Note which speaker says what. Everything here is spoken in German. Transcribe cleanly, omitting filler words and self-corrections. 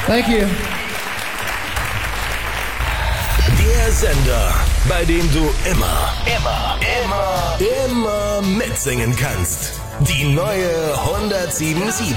Speaker 1: Thank you.
Speaker 2: Der Sender, bei dem du immer mitsingen kannst. Die neue 107.7.